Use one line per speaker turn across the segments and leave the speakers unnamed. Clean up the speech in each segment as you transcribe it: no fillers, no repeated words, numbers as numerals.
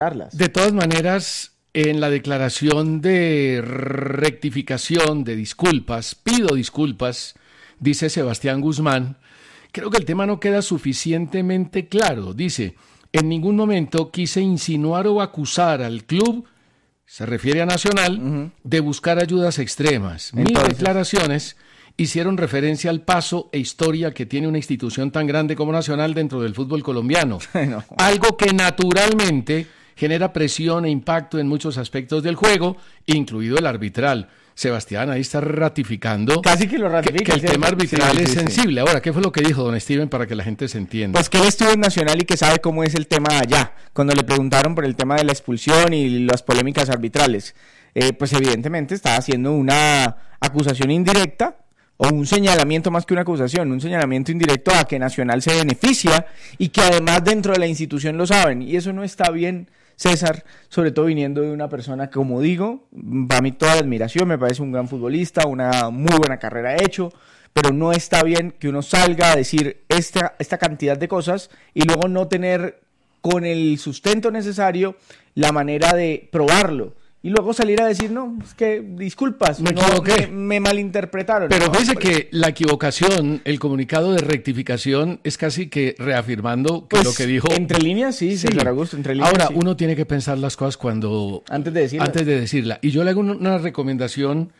De todas maneras, en la declaración de rectificación, de disculpas, pido disculpas, dice Sebastián Guzmán, creo que el tema no queda suficientemente claro. Dice, en ningún momento quise insinuar o acusar al club, se refiere a Nacional, de buscar ayudas extremas. Mis declaraciones hicieron referencia al paso e historia que tiene una institución tan grande como Nacional dentro del fútbol colombiano. No. Algo que naturalmente genera presión e impacto en muchos aspectos del juego, incluido el arbitral. Sebastián ahí está ratificando
casi que lo ratifica,
que el tema arbitral es sensible. Ahora, ¿qué fue lo que dijo don Steven para que la gente se entienda?
Pues que él estuvo en Nacional y que sabe cómo es el tema allá. Cuando le preguntaron por el tema de la expulsión y las polémicas arbitrales, pues evidentemente estaba haciendo una acusación indirecta o un señalamiento más que una acusación, un señalamiento indirecto a que Nacional se beneficia y que además dentro de la institución lo saben. Y eso no está bien, César, sobre todo viniendo de una persona que, como digo, para mí toda la admiración, me parece un gran futbolista, una muy buena carrera hecho, pero no está bien que uno salga a decir esta cantidad de cosas y luego no tener con el sustento necesario la manera de probarlo. Y luego salir a decir, no, es que disculpas,
me equivoqué.
Me malinterpretaron.
Pero fíjese que la equivocación, el comunicado de rectificación es casi que reafirmando que pues, lo que dijo...
Entre líneas, sí, César Augusto, entre líneas.
Ahora,
sí.
Uno tiene que pensar las cosas cuando... Antes de decirla. Y yo le hago una recomendación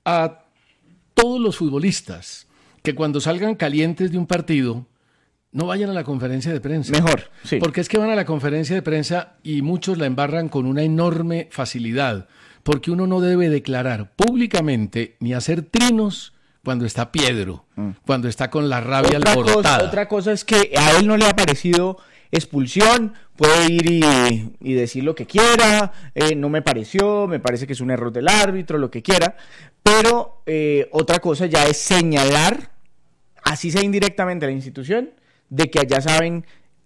a todos los futbolistas, que cuando salgan calientes de un partido... no vayan a la conferencia de prensa.
Mejor, sí.
Porque es que van a la conferencia de prensa y muchos la embarran con una enorme facilidad. Porque uno no debe declarar públicamente ni hacer trinos cuando está Piedro, cuando está con la rabia alborotada.
Otra cosa es que a él no le ha parecido expulsión, puede ir y decir lo que quiera, no me pareció, me parece que es un error del árbitro, lo que quiera. Pero otra cosa ya es señalar, así sea indirectamente a la institución, de que allá saben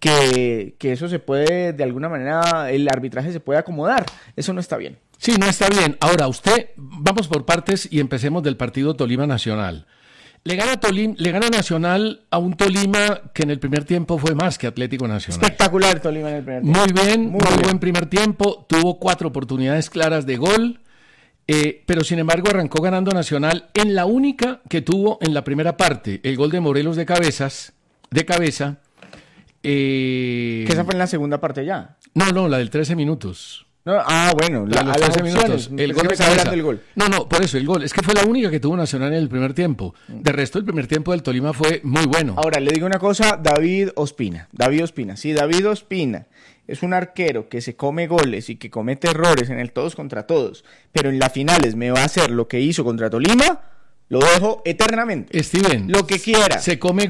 que eso se puede, de alguna manera, el arbitraje se puede acomodar. Eso no está bien.
Sí, no está bien. Ahora, vamos por partes y empecemos del partido Tolima Nacional. Le gana Nacional a un Tolima que en el primer tiempo fue más que Atlético Nacional.
Espectacular Tolima en el primer tiempo.
Muy buen primer tiempo. Tuvo 4 oportunidades claras de gol. Pero sin embargo arrancó ganando Nacional en la única que tuvo en la primera parte, el gol de Morelos de cabeza.
Que esa fue en la segunda parte ya.
No, la del 13 minutos.
No, bueno,
la de los 13 minutos. El gol de cabeza.
Del gol.
No, por eso, el gol. Es que fue la única que tuvo Nacional en el primer tiempo. De resto, el primer tiempo del Tolima fue muy bueno.
Ahora, le digo una cosa, David Ospina. Sí, David Ospina es un arquero que se come goles y que comete errores en el todos contra todos, pero en las finales me va a hacer lo que hizo contra Tolima, lo dejo eternamente.
Steven,
lo que quiera.
Se come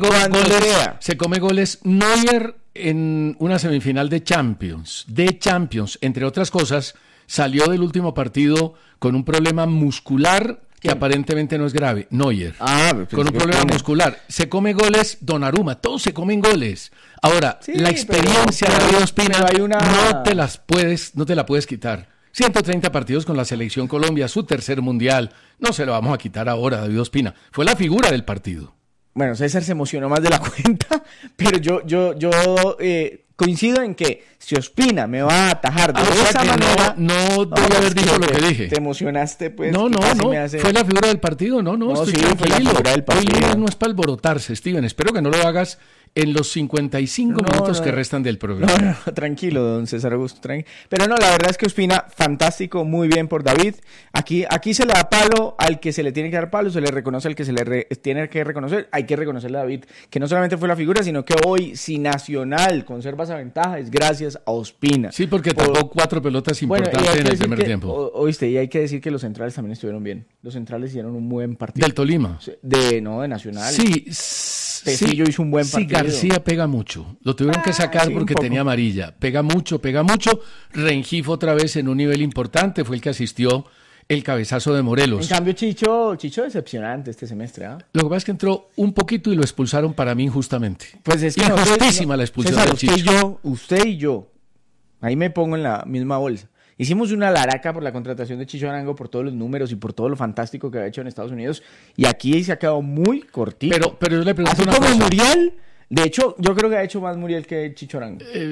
goles Neuer en una semifinal de Champions. Entre otras cosas, salió del último partido con un problema muscular que aparentemente no es grave. Neuer. Con un problema muscular. Se come goles Donnarumma. Todos se comen goles. Ahora, sí, la experiencia de David Ospina no te la puedes quitar. 130 partidos con la Selección Colombia, su tercer mundial. No se lo vamos a quitar ahora, David Ospina. Fue la figura del partido.
Bueno, César se emocionó más de la cuenta, pero yo coincido en que si Ospina me va a atajar de esa manera...
No debe haber dicho lo que dije.
Te emocionaste, pues.
No, fue la figura del partido. Estoy tranquilo. Hoy no es para alborotarse, Steven. Espero que no lo hagas en los 55 minutos que restan del programa.
No, tranquilo, don César Augusto. Pero no, la verdad es que Ospina, fantástico, muy bien por David. Aquí se le da palo al que se le tiene que dar palo, se le reconoce al que se le tiene que reconocer. Hay que reconocerle a David, que no solamente fue la figura, sino que hoy, si Nacional conserva esa ventaja, es gracias a Ospina.
Sí, porque tapó 4 pelotas importantes en el primer tiempo.
Oíste, y hay que decir que los centrales también estuvieron bien. Los centrales hicieron un buen partido.
¿Del Tolima?
De Nacional.
Sí,
Tecillo hizo un buen partido.
Sí, García pega mucho. Lo tuvieron que sacar porque tenía amarilla. Pega mucho. Rengifo otra vez en un nivel importante. Fue el que asistió el cabezazo de Morelos.
En cambio, Chicho decepcionante este semestre.
Lo que pasa es que entró un poquito y lo expulsaron para mí injustamente.
Pues es que
injustísima la expulsión de Chicho.
Usted y yo, ahí me pongo en la misma bolsa. Hicimos una laraca por la contratación de Chicho Arango, por todos los números y por todo lo fantástico que ha hecho en Estados Unidos. Y aquí se ha quedado muy cortito.
Pero yo le pregunto
así una como cosa. Muriel, de hecho, yo creo que ha hecho más Muriel que Chicho Arango.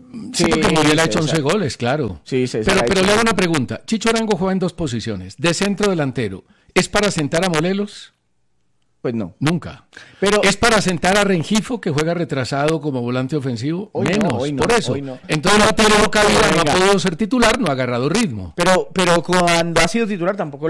Sí, porque Muriel ha hecho 11 goles, claro.
Sí,
pero le hago una pregunta. Chicho Arango juega en dos posiciones. De centro delantero. ¿Es para sentar a Molelos?
Pues no.
Nunca.
Pero
¿Es para sentar a Rengifo, que juega retrasado como volante ofensivo?
Hoy
Menos,
no,
por eso.
hoy no.
Entonces no ha tenido cabida, no ha podido ser titular, no ha agarrado ritmo.
Pero cuando ha sido titular tampoco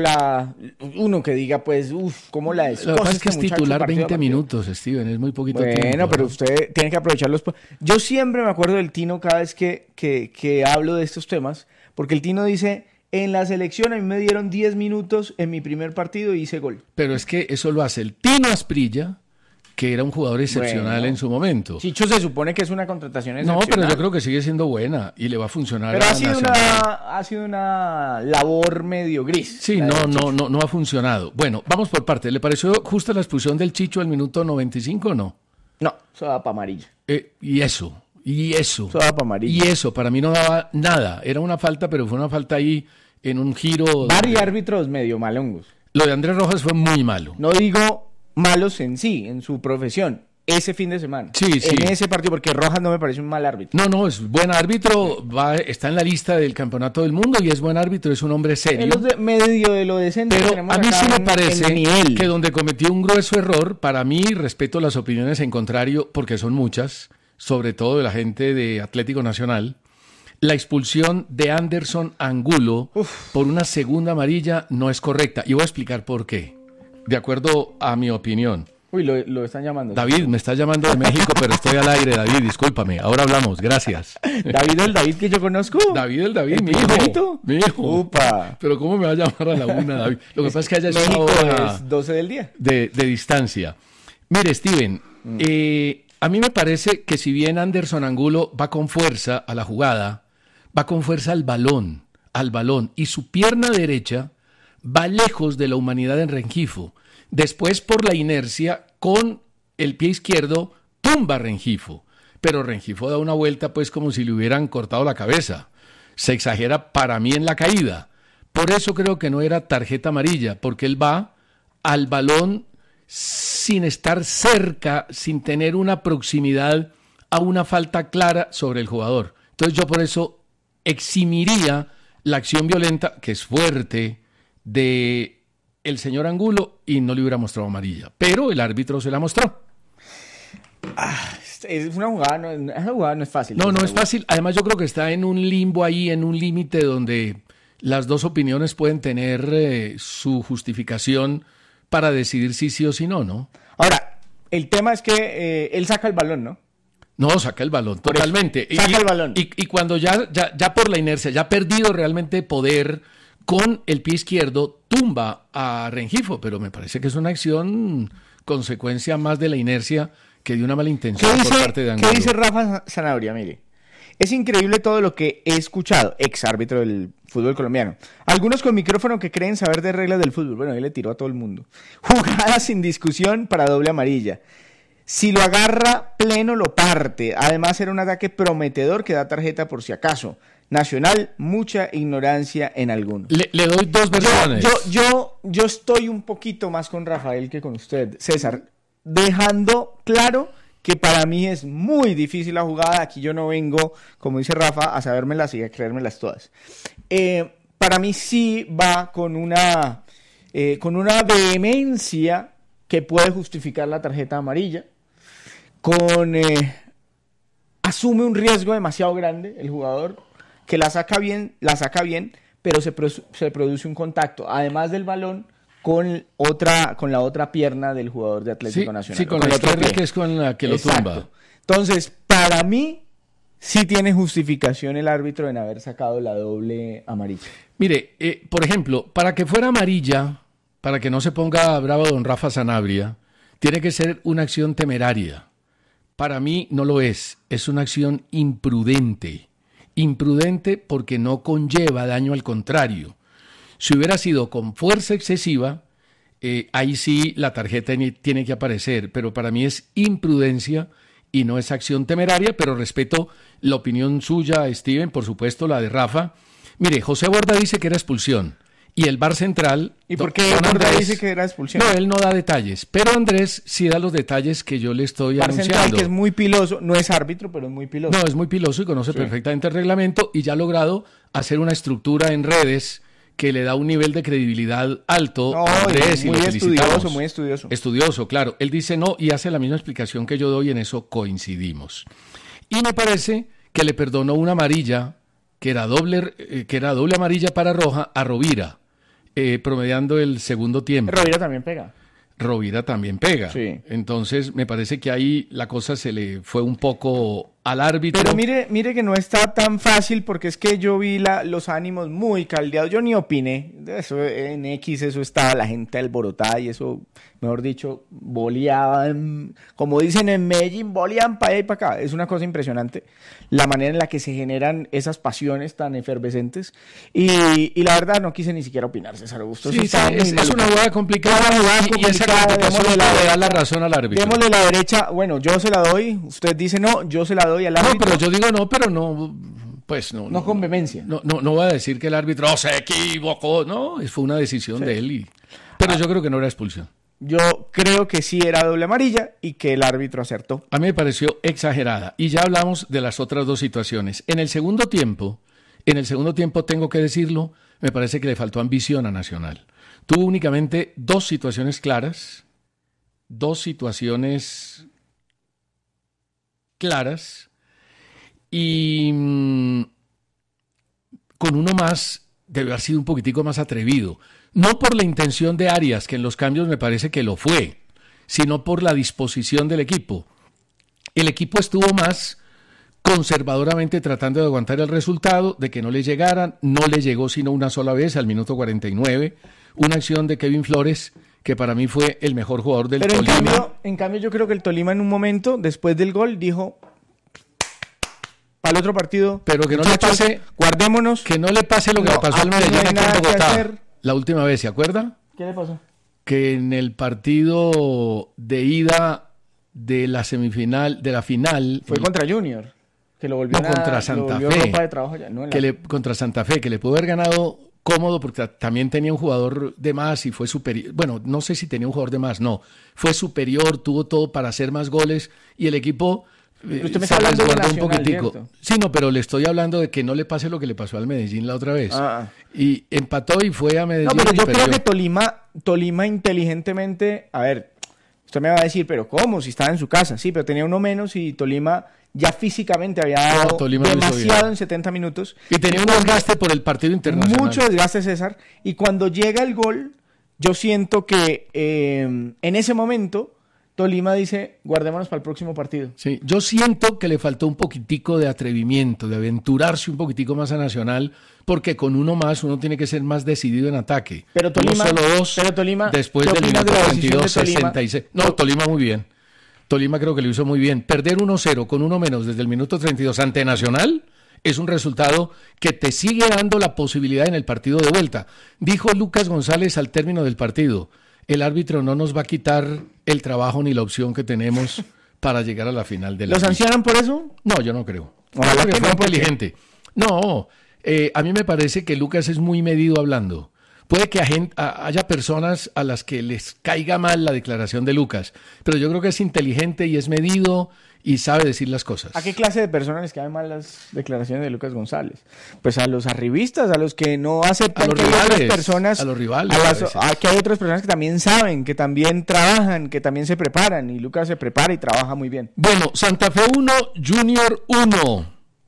uno que diga, pues, ¿cómo la es?
Lo que pasa es que es titular 20 minutos, Steven, es muy poquito tiempo.
Bueno, pero usted tiene que aprovecharlos. Yo siempre me acuerdo del Tino cada vez que hablo de estos temas, porque el Tino dice... En la selección a mí me dieron 10 minutos en mi primer partido y hice gol.
Pero es que eso lo hace el Tino Asprilla, que era un jugador excepcional en su momento.
Chicho se supone que es una contratación excepcional.
No, pero yo creo que sigue siendo buena y le va a funcionar.
Pero ha sido una labor medio gris.
Sí, no ha funcionado. Bueno, vamos por partes. ¿Le pareció justa la expulsión del Chicho al minuto 95 o no?
No, eso daba para amarilla.
Y eso. Eso
daba para amarilla.
Y eso, para mí no daba nada. Era una falta, pero fue una falta ahí en un giro.
Varios árbitros medio malongos.
Lo de Andrés Rojas fue muy malo.
No digo malos en sí, en su profesión. Ese fin de semana.
Sí.
En ese partido, porque Rojas no me parece un mal árbitro.
No, es buen árbitro. Está en la lista del campeonato del mundo y es buen árbitro, es un hombre serio.
Medio de lo decente.
Pero a mí sí me parece que donde cometió un grueso error, para mí, respeto las opiniones en contrario, porque son muchas, sobre todo de la gente de Atlético Nacional, la expulsión de Anderson Angulo por una segunda amarilla no es correcta. Y voy a explicar por qué, de acuerdo a mi opinión.
Uy, lo están llamando.
David, me está llamando de México, pero estoy al aire, David, discúlpame. Ahora hablamos, gracias.
David que yo conozco.
David, mi hijo.
Upa.
Pero ¿cómo me va a llamar a la una, David? Lo que pasa es que allá es
México
hora
es 12 del día.
De distancia. Mire, Steven, a mí me parece que si bien Anderson Angulo va con fuerza a la jugada, va con fuerza al balón, y su pierna derecha va lejos de la humanidad en Rengifo. Después, por la inercia, con el pie izquierdo, tumba a Rengifo. Pero Rengifo da una vuelta, pues, como si le hubieran cortado la cabeza. Se exagera para mí en la caída. Por eso creo que no era tarjeta amarilla, porque él va al balón sin estar cerca, sin tener una proximidad a una falta clara sobre el jugador. Entonces yo por eso eximiría la acción violenta, que es fuerte, de el señor Angulo y no le hubiera mostrado amarilla. Pero el árbitro se la mostró.
Es una jugada, esa jugada no es fácil.
No es fácil. Además yo creo que está en un limbo ahí, en un límite donde las dos opiniones pueden tener su justificación para decidir si sí o si no.
Ahora, el tema es que él saca el balón, ¿no?
No, saca el balón, totalmente.
Saca el balón.
Y cuando ya por la inercia, ya ha perdido realmente poder, con el pie izquierdo tumba a Rengifo, pero me parece que es una acción consecuencia más de la inercia que de una mala intención por parte de Angulo.
¿Qué dice Rafa Sanabria? Mire, es increíble todo lo que he escuchado, ex árbitro del fútbol colombiano. Algunos con micrófono que creen saber de reglas del fútbol. Bueno, ahí le tiró a todo el mundo. Jugada sin discusión para doble amarilla. Si lo agarra pleno, lo parte. Además, era un ataque prometedor que da tarjeta por si acaso. Nacional, mucha ignorancia en algunos.
Le doy dos versiones.
Yo estoy un poquito más con Rafael que con usted, César, dejando claro que para mí es muy difícil la jugada. Aquí yo no vengo, como dice Rafa, a sabérmelas y a creérmelas todas. Para mí sí va con una vehemencia que puede justificar la tarjeta amarilla. Asume un riesgo demasiado grande el jugador, que la saca bien, pero se produce un contacto, además del balón, con la otra pierna del jugador de Atlético Nacional.
Sí, con la izquierda, que es con la que lo tumba.
Entonces, para mí, sí tiene justificación el árbitro en haber sacado la doble amarilla.
Mire, por ejemplo, para que fuera amarilla, para que no se ponga bravo don Rafa Sanabria, tiene que ser una acción temeraria. Para mí no lo es una acción imprudente. Imprudente porque no conlleva daño, al contrario. Si hubiera sido con fuerza excesiva, ahí sí la tarjeta tiene que aparecer, pero para mí es imprudencia y no es acción temeraria, pero respeto la opinión suya, Steven, por supuesto la de Rafa. Mire, José Borda dice que era expulsión Y el VAR central...
¿Y por qué Borja dice que era expulsión?
No, él no da detalles, pero Andrés sí da los detalles que yo le estoy
VAR
anunciando.
central, que es muy piloso, no es árbitro, pero es muy piloso.
No, es muy piloso y conoce perfectamente el reglamento y ya ha logrado hacer una estructura en redes que le da un nivel de credibilidad alto a Andrés.
Muy estudioso, muy estudioso.
Estudioso, claro. Él dice no y hace la misma explicación que yo doy, y en eso coincidimos. Y me parece que le perdonó una amarilla, que era doble amarilla para roja, a Rovira, promediando el segundo tiempo.
Rovira también pega.
Rovira también pega.
Sí.
Entonces, me parece que ahí la cosa se le fue un poco al árbitro.
Pero mire que no está tan fácil, porque es que yo vi los ánimos muy caldeados. Yo ni opiné. Eso, en X eso estaba la gente alborotada y eso, mejor dicho, boleaban, como dicen en Medellín, boleaban para allá y para acá. Es una cosa impresionante la manera en la que se generan esas pasiones tan efervescentes. Y la verdad no quise ni siquiera opinar, César Augusto.
Sí, es una jugada complicada, y esa complicación le da la razón al árbitro.
Démosle la derecha. Bueno, yo se la doy. Usted dice no, yo se la doy al árbitro.
No, pero yo digo no, pero no, pues no.
No con vehemencia.
No voy a decir que el árbitro se equivocó. No, fue una decisión de él. Pero yo creo que no era expulsión.
Yo creo que sí era doble amarilla y que el árbitro acertó.
A mí me pareció exagerada. Y ya hablamos de las otras dos situaciones. En el segundo tiempo tengo que decirlo, me parece que le faltó ambición a Nacional. Tuvo únicamente dos situaciones claras, y con uno más debe haber sido un poquitico más atrevido. No por la intención de Arias, que en los cambios me parece que lo fue, sino por la disposición del equipo. El equipo estuvo más conservadoramente tratando de aguantar el resultado, de que no le llegaran. No le llegó sino una sola vez, al minuto 49, una acción de Kevin Flores, que para mí fue el mejor jugador del Tolima.
Pero en cambio yo creo que el Tolima en un momento, después del gol, dijo: para el otro partido,
pero que no le pase,
guardémonos.
Que no le pase lo que le pasó al Medellín aquí en Bogotá. La última vez, ¿se acuerda?
¿Qué le pasó?
Que en el partido de ida de la semifinal, de la final...
Fue contra Junior, que lo volvió
contra Santa Fe.
Ropa de trabajo ya, no,
contra Santa Fe, que le pudo haber ganado cómodo, porque también tenía un jugador de más y fue superior. Bueno, no sé si tenía un jugador de más, no. Fue superior, tuvo todo para hacer más goles y el equipo...
usted me está hablando de Nacional,
un poquitico.
¿Cierto?
Sí, no, pero le estoy hablando de que no le pase lo que le pasó al Medellín la otra vez. Y empató y fue a Medellín.
No, pero yo creo que Tolima inteligentemente, a ver, usted me va a decir, pero ¿cómo? Si estaba en su casa. Sí, pero tenía uno menos y Tolima ya físicamente había dado demasiado en 70 minutos.
Y tenía un desgaste por el partido internacional.
Mucho desgaste, César. Y cuando llega el gol, yo siento que en ese momento... Tolima dice, guardémonos para el próximo partido.
Sí, yo siento que le faltó un poquitico de atrevimiento, de aventurarse un poquitico más a Nacional, porque con uno más uno tiene que ser más decidido en ataque.
Pero Tolima,
no solo dos, después del minuto 22, 66. No, Tolima muy bien. Tolima creo que lo hizo muy bien. Perder 1-0 con uno menos desde el minuto 32 ante Nacional es un resultado que te sigue dando la posibilidad en el partido de vuelta. Dijo Lucas González al término del partido: el árbitro no nos va a quitar el trabajo ni la opción que tenemos para llegar a la final de la
¿Lo sancionan por eso?
No, yo no creo.
Ojalá que
fue inteligente. No, a mí me parece que Lucas es muy medido hablando. Puede que haya personas a las que les caiga mal la declaración de Lucas, pero yo creo que es inteligente y es medido y sabe decir las cosas.
¿A qué clase de personas les caen mal las declaraciones de Lucas González? Pues a los arribistas, a los que no aceptan,
a los
que
rivales,
hay otras personas,
a los rivales.
Que hay otras personas que también saben, que también trabajan, que también se preparan, y Lucas se prepara y trabaja muy bien.
Bueno, Santa Fe 1, Junior 1.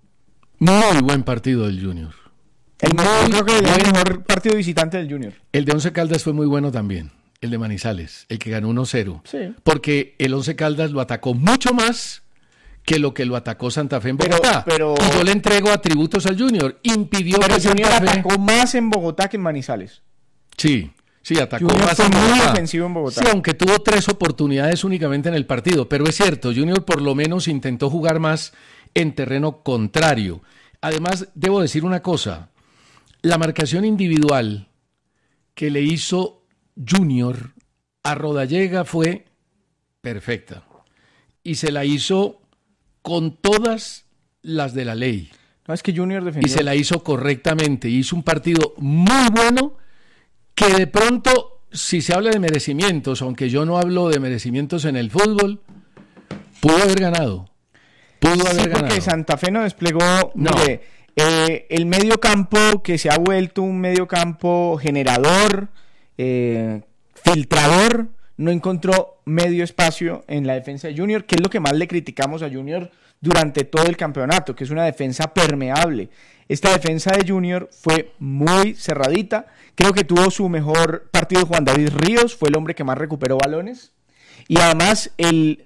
Muy buen partido del Junior.
Creo que el mejor partido visitante del Junior.
El de Once Caldas fue muy bueno también. El de Manizales, el que ganó 1-0.
Sí.
Porque el Once Caldas lo atacó mucho más que lo atacó Santa Fe en Bogotá.
Pero
y yo le entrego atributos al Junior. Impidió
que
el
Junior atacó más en Bogotá que en Manizales.
Sí, atacó
Junior
más
fue
en Bogotá.
muy ofensivo en Bogotá.
Sí, aunque tuvo 3 oportunidades únicamente en el partido. Pero es cierto, Junior por lo menos intentó jugar más en terreno contrario. Además, debo decir una cosa. La marcación individual que le hizo Junior a Rodallega fue perfecta. Y se la hizo con todas las de la ley.
No, es que Junior defendió.
Y se la hizo correctamente. Hizo un partido muy bueno que de pronto, si se habla de merecimientos, aunque yo no hablo de merecimientos en el fútbol, pudo haber ganado.
Porque Santa Fe no desplegó, mire, el medio campo que se ha vuelto un medio campo generador, filtrador, no encontró medio espacio en la defensa de Junior, que es lo que más le criticamos a Junior durante todo el campeonato, que es una defensa permeable. Esta defensa de Junior fue muy cerradita, creo que tuvo su mejor partido Juan David Ríos, fue el hombre que más recuperó balones, y además el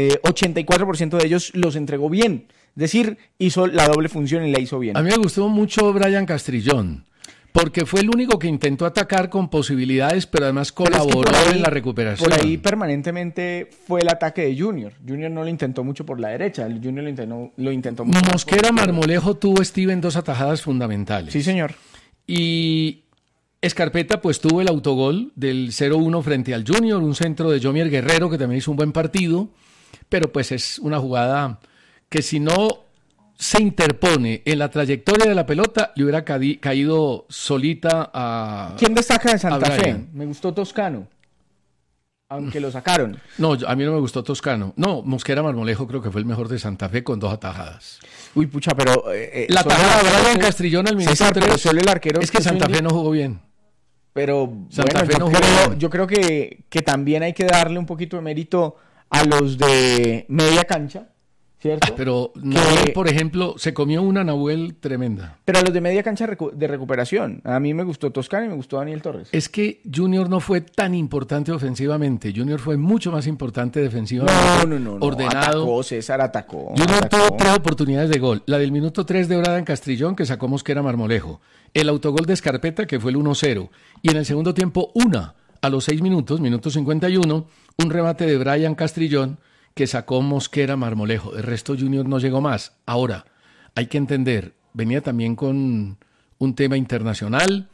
84% de ellos los entregó bien, es decir, hizo la doble función y la hizo bien.
A mí me gustó mucho Brian Castrillón, porque fue el único que intentó atacar con posibilidades, pero además colaboró en la recuperación.
Por ahí permanentemente fue el ataque de Junior. Junior no lo intentó mucho por la derecha, el Junior lo intentó mucho.
Mosquera Marmolejo tuvo, Steven, 2 atajadas fundamentales.
Sí, señor.
Y Escarpeta pues tuvo el autogol del 0-1 frente al Junior, un centro de Jomier Guerrero que también hizo un buen partido, pero pues es una jugada que si no se interpone en la trayectoria de la pelota, le hubiera caído solita a...
¿Quién destaca de Santa Fe? Me gustó Toscano, aunque lo sacaron.
No, a mí no me gustó Toscano. No, Mosquera Marmolejo creo que fue el mejor de Santa Fe con 2 atajadas.
Uy, pucha, pero...
la tajada de Brian Castrillón al minuto 3.
Solo el arquero...
Es que Santa Fe no jugó bien.
Pero bueno, yo creo que también hay que darle un poquito de mérito a los de media cancha, ¿cierto?
Pero Nahuel, por ejemplo, se comió una Nahuel tremenda.
Pero a los de media cancha de recuperación. A mí me gustó Toscano y me gustó Daniel Torres.
Es que Junior no fue tan importante ofensivamente. Junior fue mucho más importante defensivamente.
No.
Ordenado.
Atacó, César atacó.
Junior tuvo 3 oportunidades de gol. La del minuto 3 de Brian Castrillón, que sacó Mosquera Marmolejo. El autogol de Escarpeta, que fue el 1-0. Y en el segundo tiempo, a los 6 minutos, minuto 51, un remate de Brian Castrillón, que sacó Mosquera Marmolejo. El resto Junior no llegó más. Ahora, hay que entender, venía también con un tema internacional.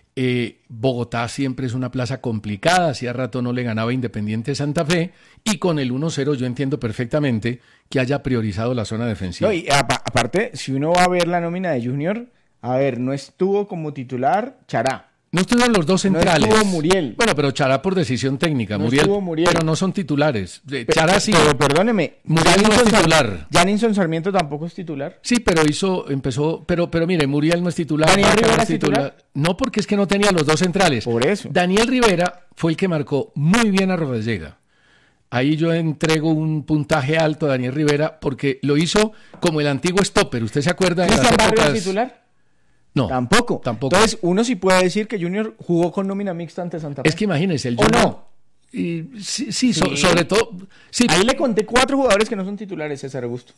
Bogotá siempre es una plaza complicada, hacía rato no le ganaba Independiente Santa Fe, y con el 1-0 yo entiendo perfectamente que haya priorizado la zona defensiva.
No, y aparte, si uno va a ver la nómina de Junior, no estuvo como titular Chará.
No estuvieron los 2 centrales.
No estuvo Muriel.
Bueno, pero Chará por decisión técnica. Muriel, pero no son titulares. Chará sí.
Pero perdóneme.
Muriel no es titular.
Janison Sarmiento tampoco es titular.
Sí, pero empezó. Pero mire, Muriel no es titular.
¿Daniel Rivera es titular?
No, porque es que no tenía los 2 centrales.
Por eso.
Daniel Rivera fue el que marcó muy bien a Rodallega. Ahí yo entrego un puntaje alto a Daniel Rivera porque lo hizo como el antiguo stopper. ¿Usted se acuerda de
las épocas? ¿Es titular?
No,
tampoco. Entonces, uno sí puede decir que Junior jugó con nómina mixta ante Santa Fe.
Es que imagínese, el
Junior... ¿O no?
Sí. Sobre todo... Sí.
Ahí le conté 4 jugadores que no son titulares, César Augusto.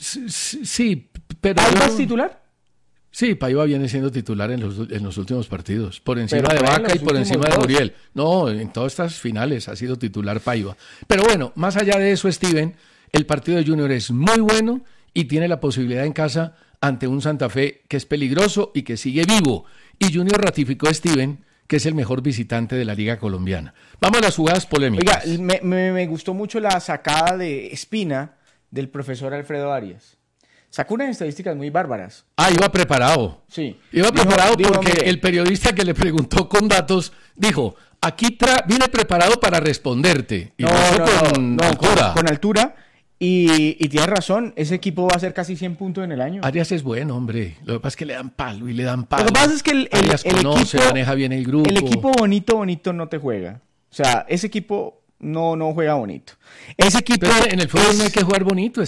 Sí, pero...
¿Paiva es titular?
Sí, Paiva viene siendo titular en los últimos partidos. Por encima de Vaca y por encima de Muriel. No, en todas estas finales ha sido titular Paiva. Pero bueno, más allá de eso, Steven, el partido de Junior es muy bueno y tiene la posibilidad en casa ante un Santa Fe que es peligroso y que sigue vivo. Y Junior ratificó a Steven, que es el mejor visitante de la Liga Colombiana. Vamos a las jugadas polémicas.
Oiga, me gustó mucho la sacada de Espina del profesor Alfredo Arias. Sacó unas estadísticas muy bárbaras.
Iba preparado.
Sí.
Iba preparado porque el periodista que le preguntó con datos dijo, aquí vine preparado para responderte. Y
con altura. Y tienes razón, ese equipo va a ser casi 100 puntos en el año.
Arias es bueno, hombre. Lo que pasa es que le dan palo y le dan palo.
Lo que pasa es que el equipo
maneja bien el grupo.
El equipo bonito no te juega. O sea, ese equipo no juega bonito. Ese equipo...
Pero en el fútbol no hay que jugar bonito.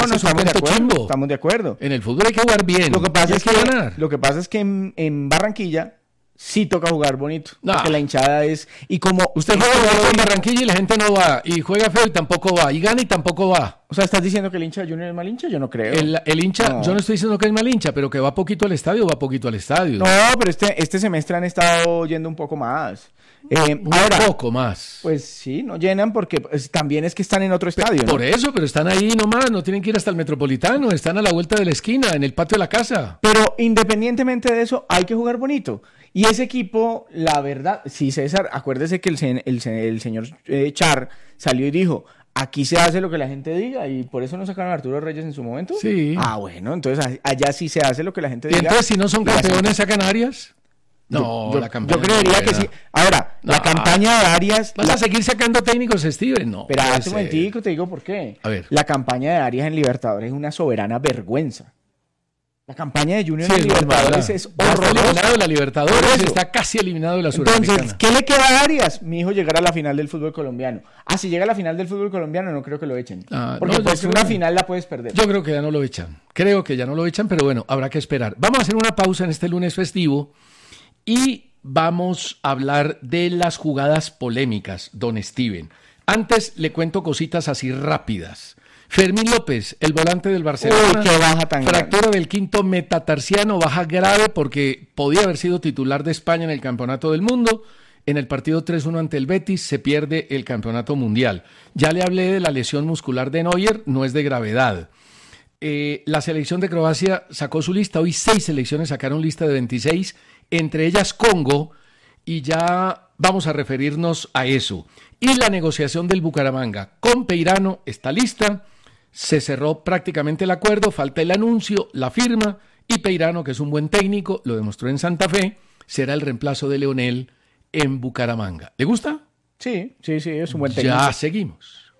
Estamos de acuerdo.
En el fútbol hay que jugar bien.
Lo que pasa es que en Barranquilla... sí toca jugar bonito, porque la hinchada es... Y como
usted juega en Barranquilla y la gente no va, y juega feo y tampoco va, y gana y tampoco va.
O sea, ¿estás diciendo que el hincha de Junior es mal hincha? Yo no creo.
El hincha, yo no estoy diciendo que es mal hincha, pero que va poquito al estadio, va poquito al estadio.
No, pero este semestre han estado yendo un poco más.
Un poco más.
Pues sí, no llenan porque también es que están en otro estadio, ¿no?
Por eso, pero están ahí nomás, no tienen que ir hasta el Metropolitano, están a la vuelta de la esquina, en el patio de la casa.
Pero independientemente de eso, hay que jugar bonito. Y ese equipo, la verdad, sí, César, acuérdese que el señor Char salió y dijo, aquí se hace lo que la gente diga, y por eso no sacaron a Arturo Reyes en su momento.
Sí.
Bueno, entonces allá sí se hace lo que la gente diga.
¿Y entonces si no son campeones sacan Arias? No, la campaña.
Yo creería
no
que sí. Ahora,
no,
la campaña de Arias.
¿Vas a seguir sacando técnicos, Steven? No.
Pero
puede
hace un
ser.
momentico te digo por qué.
A ver.
La campaña de Arias en Libertadores es una soberana vergüenza. La campaña de Junior
Sí,
en Libertadores es
Ya está eliminado
horrorosa.
de la Libertadores,
Por eso.
está casi eliminado de la Sudamericana.
Entonces, ¿qué le queda a Arias? Mi hijo llegar a la final del fútbol colombiano. Si llega a la final del fútbol colombiano, no creo que lo echen. Porque
no,
pues
yo
una
creo-
final la puedes perder.
Yo creo que ya no lo echan. Creo que ya no lo echan, pero bueno, habrá que esperar. Vamos a hacer una pausa en este lunes festivo y vamos a hablar de las jugadas polémicas, don Steven. Antes le cuento cositas así rápidas. Fermín López, el volante del Barcelona,
Uy, qué baja tan
fractura del quinto metatarsiano, baja grave porque podía haber sido titular de España en el Campeonato del Mundo. En el partido 3-1 ante el Betis se pierde el Campeonato Mundial. Ya le hablé de la lesión muscular de Neuer, no es de gravedad. La selección de Croacia sacó su lista, hoy 6 selecciones sacaron lista de 26, entre ellas Congo, y ya vamos a referirnos a eso. Y la negociación del Bucaramanga con Peirano está lista, se cerró prácticamente el acuerdo, falta el anuncio, la firma, y Peirano, que es un buen técnico, lo demostró en Santa Fe, será el reemplazo de Leonel en Bucaramanga. ¿Le gusta?
Sí, es un buen técnico.
Ya seguimos.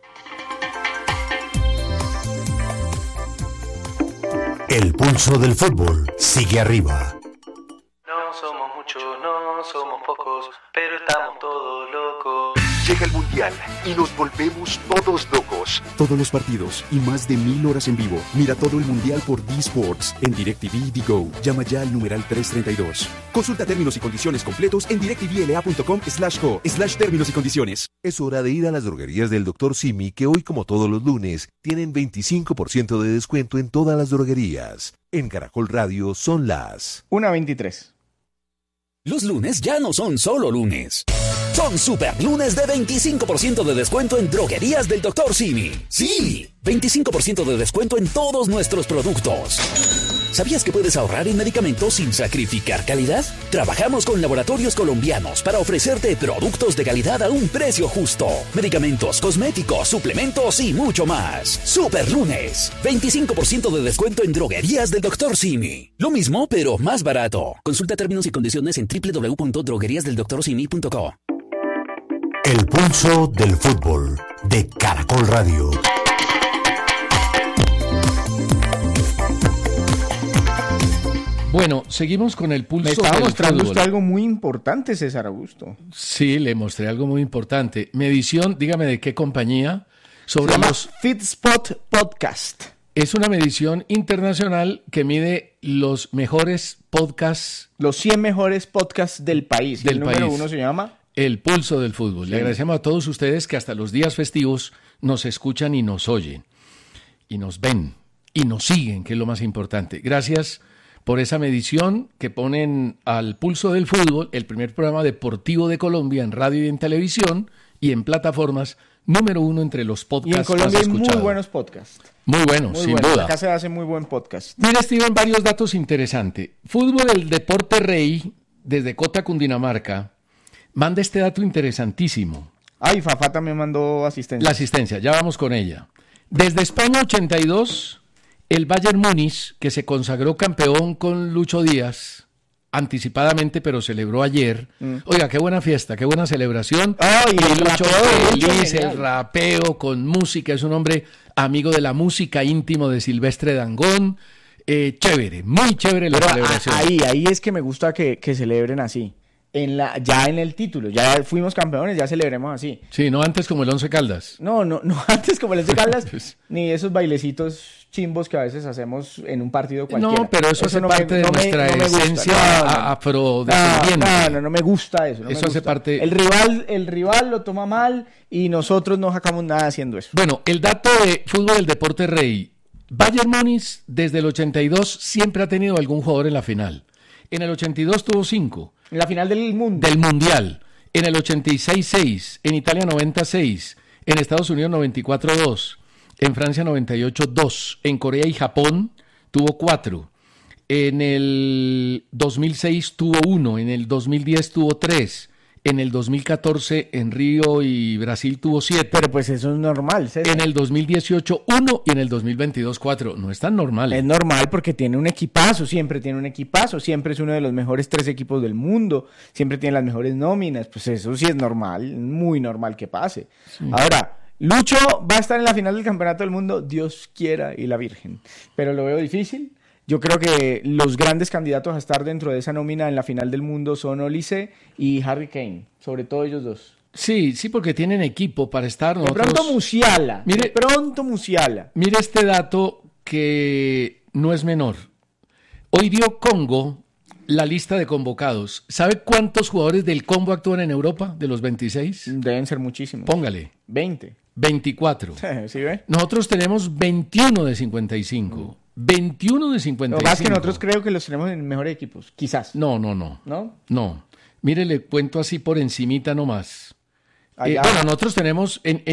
El pulso del fútbol sigue arriba.
No somos muchos, no somos pocos, pero estamos todos locos.
Llega el Mundial y nos volvemos todos locos.
Todos los partidos y más de 1000 horas en vivo. Mira todo el Mundial por D-Sports en DirecTV y Digo. Llama ya al numeral 332. Consulta términos y condiciones completos en directvla.com/co/términos y condiciones.
Es hora de ir a las droguerías del Dr. Simi, que hoy, como todos los lunes, tienen 25% de descuento en todas las droguerías. En Caracol Radio son las
1:23.
Los lunes ya no son solo lunes. Son super lunes de 25% de descuento en droguerías del Dr. Simi. Sí, 25% de descuento en todos nuestros productos. ¿Sabías que puedes ahorrar en medicamentos sin sacrificar calidad? Trabajamos con laboratorios colombianos para ofrecerte productos de calidad a un precio justo. Medicamentos, cosméticos, suplementos y mucho más. Super lunes, 25% de descuento en droguerías del Dr. Simi. Lo mismo, pero más barato. Consulta términos y condiciones en www.drogueriasdeldoctorsimi.co.
El pulso del fútbol de Caracol Radio.
Bueno, seguimos con el pulso
Me estaba
del
mostrando
fútbol.
usted algo muy importante, César Augusto.
Sí, le mostré algo muy importante. Medición, dígame de qué compañía.
Se
Sobre
llama
los,
FitSpot Podcast.
es una medición internacional que mide los mejores podcasts,
Los 100 mejores podcasts del país. Y
Del
el número
país.
1 se llama...
el pulso del fútbol. Le agradecemos a todos ustedes que hasta los días festivos nos escuchan y nos oyen, y nos ven, y nos siguen, que es lo más importante. Gracias por esa medición que ponen al pulso del fútbol, el primer programa deportivo de Colombia en radio y en televisión y en plataformas, número 1 entre los
Y en
podcasts
Colombia
más
hay muy
escuchados.
buenos podcasts.
Muy buenos,
Muy
sin
buenos.
duda.
Acá se hace muy buen podcast.
Mira, Steven, varios datos interesantes. Fútbol, el deporte rey, desde Cota, Cundinamarca, manda este dato interesantísimo.
Ay, Fafá también mandó asistencia.
La asistencia, ya vamos con ella. Desde España 82, el Bayern Múnich, que se consagró campeón con Lucho Díaz, anticipadamente, pero celebró ayer. Oiga, qué buena fiesta, qué buena celebración.
Ay,
y
el
Lucho
rapeo de Lucho,
feliz,
genial.
el rapeo con música, es un hombre amigo de la música, íntimo de Silvestre Dangond. Chévere, muy chévere la
Pero
celebración.
ahí es que me gusta que celebren así. Ya en el título, ya fuimos campeones, ya celebremos así.
Sí, no antes como el Once Caldas.
No antes como les de Caldas,
Pues-
ni esos bailecitos chimbos que a veces hacemos en un partido cualquiera.
No, pero eso hace
no me-
parte de
no me-
nuestra
no me gusta.
esencia
No, no.
afrodescendiente.
No me gusta eso. no me
Eso hace
gusta.
parte-
El rival lo toma mal y nosotros no sacamos nada haciendo eso.
Bueno, el dato de fútbol del deporte rey. Bayern Múnich desde el 82 siempre ha tenido algún jugador en la final. En el 82 tuvo 5
En la final del mundo.
del Mundial. En el 86 6, en Italia 96, en Estados Unidos 94 2, en Francia 98 2, en Corea y Japón tuvo 4. En el 2006 tuvo 1, en el 2010 tuvo 3, En el 2014 en Río y Brasil tuvo 7.
Pero pues eso es normal, César.
En el 2018 1 y en el 2022 4. No es tan normal.
Es normal porque tiene un equipazo, siempre tiene un equipazo, siempre es uno de los mejores 3 equipos del mundo, siempre tiene las mejores nóminas, pues eso sí es normal, muy normal que pase. Sí. Ahora, Lucho va a estar en la final del Campeonato del Mundo, Dios quiera y la Virgen, pero lo veo difícil. Yo creo que los grandes candidatos a estar dentro de esa nómina en la final del mundo son Olise y Harry Kane, sobre todo ellos dos.
Sí, porque tienen equipo para estar.
De pronto Musiala. Mire
este dato que no es menor. Hoy dio Congo la lista de convocados. ¿Sabe cuántos jugadores del Congo actúan en Europa de los 26?
Deben ser muchísimos.
Póngale.
20.
24.
¿Sí ve?
Nosotros tenemos 21 de 55. 21 de 55.
Lo que pasa es que nosotros creo que los tenemos en mejores equipos, quizás.
No. Mire, le cuento así por encimita nomás. Bueno, nosotros tenemos